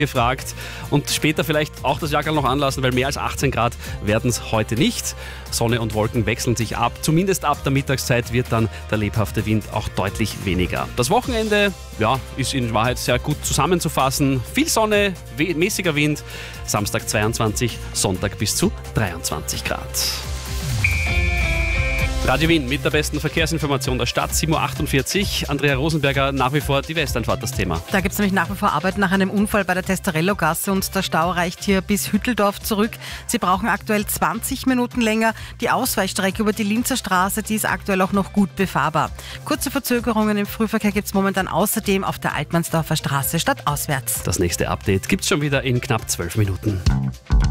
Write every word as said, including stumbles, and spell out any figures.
gefragt und später vielleicht auch das Jackerl noch anlassen, weil mehr als achtzehn Grad werden es heute nicht. Sonne und Wolken wechseln sich ab. Zumindest ab der Mittagszeit wird dann der lebhafte Wind auch deutlich weniger. Das Wochenende, ja, ist in Wahrheit sehr gut zusammenzufassen. Viel Sonne, mäßiger Wind. Samstag zweiundzwanzig, Sonntag bis zu dreiundzwanzig Grad. Radio Wien mit der besten Verkehrsinformation der Stadt, sieben Uhr achtundvierzig. Andrea Rosenberger, nach wie vor die Westeinfahrt das Thema. Da gibt es nämlich nach wie vor Arbeit nach einem Unfall bei der Testarello-Gasse und der Stau reicht hier bis Hütteldorf zurück. Sie brauchen aktuell zwanzig Minuten länger. Die Ausweichstrecke über die Linzer Straße, die ist aktuell auch noch gut befahrbar. Kurze Verzögerungen im Frühverkehr gibt es momentan außerdem auf der Altmannsdorfer Straße stadtauswärts. Das nächste Update gibt es schon wieder in knapp zwölf Minuten.